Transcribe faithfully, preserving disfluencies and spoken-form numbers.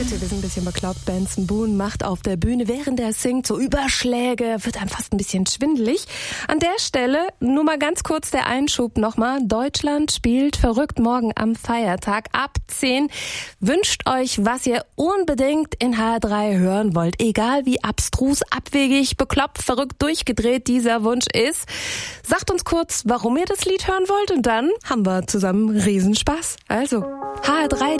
Bitte, wir sind ein bisschen bekloppt. Benson Boone macht auf der Bühne, während er singt, so Überschläge, wird einem fast ein bisschen schwindelig. An der Stelle nur mal ganz kurz der Einschub nochmal. Deutschland spielt verrückt morgen am Feiertag ab zehn. Wünscht euch, was ihr unbedingt in H R drei hören wollt. Egal wie abstrus, abwegig, bekloppt, verrückt, durchgedreht dieser Wunsch ist. Sagt uns kurz, warum ihr das Lied hören wollt und dann haben wir zusammen Riesenspaß. Also, H R drei